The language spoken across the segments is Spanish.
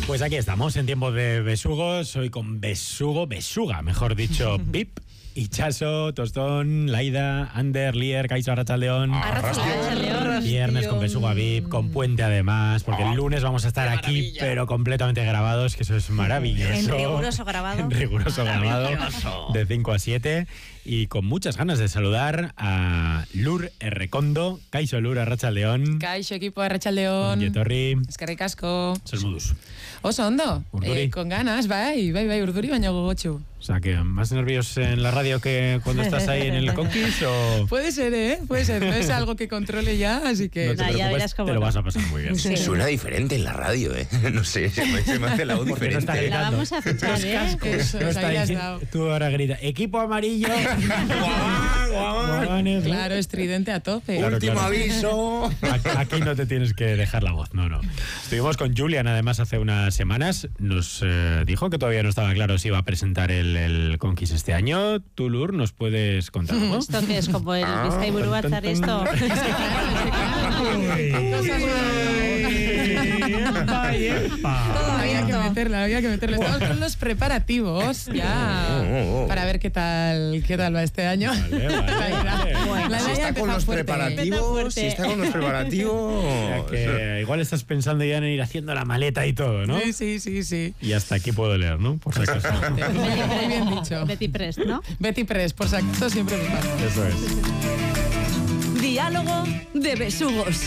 Pues aquí estamos en tiempo de besugos. Hoy con besuga, mejor dicho, VIP. Itxaso, Tostón, Laida, Ander, Lier, Kaixo, Arratsaldeón. Arratsaldeón. Viernes con Besuga VIP, con puente además, porque el lunes vamos a estar aquí, pero completamente grabados, que eso es maravilloso. En riguroso grabado. En riguroso grabado, de 5 a 7. Y con muchas ganas de saludar a Lur Errekondo. Kaixo, Lur, Arratsaldeón. Kaixo, equipo, Arratsaldeón. Yetorri. Eskerrik asko. Zer moduz. Oso ondo. Con ganas, bai, urduri baina gogotxu. O sea, que más nervios en la radio que cuando estás ahí en el Conquist, o... Puede ser, puede ser. No es algo que controle ya, así que... No te preocupes, te lo vas a pasar muy bien. Sí. Suena diferente en la radio, No sé, se me hace la voz Porque no está diferente. gritando. La vamos a fichar, Eso, No está ahí has diciendo- dado. Tú ahora grita, equipo amarillo. Guaguanes, ¿no? Claro, estridente a tope. Claro, Último claro. aviso. Aquí no te tienes que dejar la voz, no. Estuvimos con Julian además hace unas semanas. Nos dijo que todavía no estaba claro si iba a presentar el Conquist este año. Tú, Lur, ¿nos puedes contar, no? ¿Esto qué es? ¿Como el Bizkaiburu Batzar esto? Había que meterle. Estamos con los preparativos ya para ver qué tal va este año. Vale. La Si Laia está con empezó los fuerte. preparativos, O sea, que igual estás pensando ya en ir haciendo la maleta y todo, ¿no? Sí. Y hasta aquí puedo leer, ¿no? Por si acaso. Muy bien dicho. Betty Prest, ¿no? Betty Press, por si acaso, siempre me pasa. Eso es. Diálogo de besugos.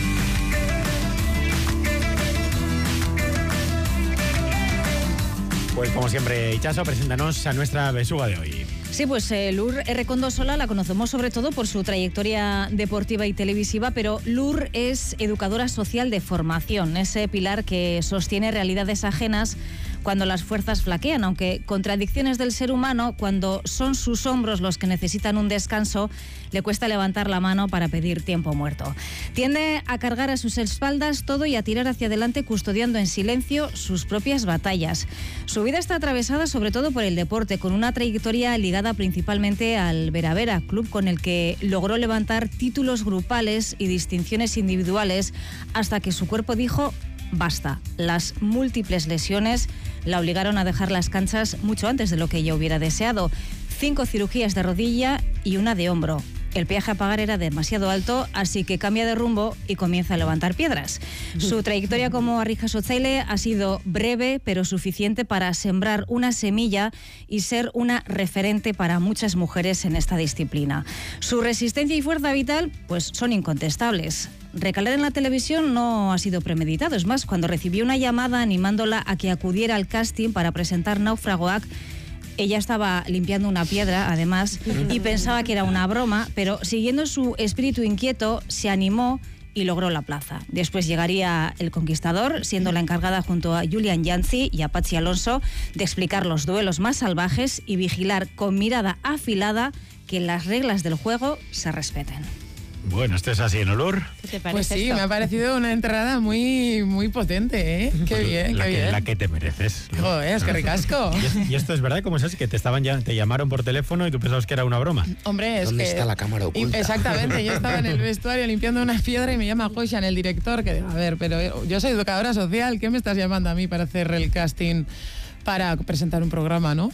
Pues como siempre, Itxaso, preséntanos a nuestra besuga de hoy. Sí, pues Lur Errekondo Sola la conocemos sobre todo por su trayectoria deportiva y televisiva, pero Lur es educadora social de formación, ese pilar que sostiene realidades ajenas cuando las fuerzas flaquean, aunque contradicciones del ser humano, cuando son sus hombros los que necesitan un descanso, le cuesta levantar la mano para pedir tiempo muerto. Tiende a cargar a sus espaldas todo y a tirar hacia adelante custodiando en silencio sus propias batallas. Su vida está atravesada sobre todo por el deporte, con una trayectoria ligada principalmente al Vera Vera, club con el que logró levantar títulos grupales y distinciones individuales hasta que su cuerpo dijo basta. Las múltiples lesiones la obligaron a dejar las canchas mucho antes de lo que ella hubiera deseado. 5 cirugías de rodilla y una de hombro. El peaje a pagar era demasiado alto, así que cambia de rumbo y comienza a levantar piedras. Su trayectoria como arrijasotzaile ha sido breve, pero suficiente para sembrar una semilla y ser una referente para muchas mujeres en esta disciplina. Su resistencia y fuerza vital, pues, son incontestables. Recalar en la televisión no ha sido premeditado. Es más, cuando recibió una llamada animándola a que acudiera al casting para presentar Naufragoak, ella estaba limpiando una piedra, además, y pensaba que era una broma, pero siguiendo su espíritu inquieto, se animó y logró la plaza. Después llegaría El Conquistador, siendo la encargada junto a Julian Yancy y a Patxi Alonso de explicar los duelos más salvajes y vigilar con mirada afilada que las reglas del juego se respeten. Bueno, esto es así, ¿no, Lur? ¿Qué te parece Pues sí, esto? me ha parecido una entrada muy, muy potente, ¿eh? Qué bien, la qué que, bien. la que te mereces, ¿no? Joder, es que ricasco. Y esto es verdad, ¿cómo es? Que te llamaron por teléfono y tú pensabas que era una broma. Hombre, es ¿Dónde que... está la cámara oculta? Exactamente, yo estaba en el vestuario limpiando una piedra y me llama Joshan, el director, que a ver, pero yo soy educadora social, ¿qué me estás llamando a mí para hacer el casting para presentar un programa, ¿no?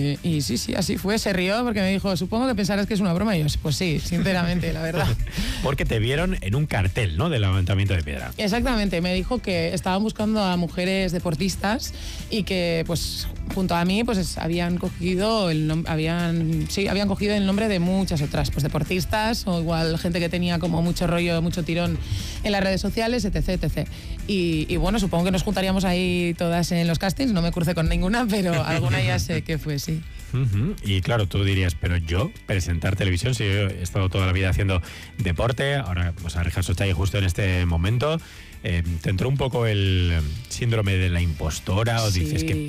Y sí, así fue, se rió porque me dijo, supongo que pensarás que es una broma, y yo, pues sí, sinceramente, la verdad. Porque te vieron en un cartel, ¿no? De levantamiento de piedra. Exactamente, me dijo que estaban buscando a mujeres deportistas y que, pues, junto a mí, pues habían cogido el nombre de muchas otras, pues deportistas o igual gente que tenía como mucho rollo, mucho tirón en las redes sociales, etc. Y bueno, supongo que nos juntaríamos ahí todas en los castings, no me crucé con ninguna, pero alguna ya sé que fue, sí. Y claro, tú dirías, pero yo presentar televisión, si yo he estado toda la vida haciendo deporte, ahora pues arrijasotzaile justo en este momento, ¿te entró un poco el síndrome de la impostora o Sí. dices que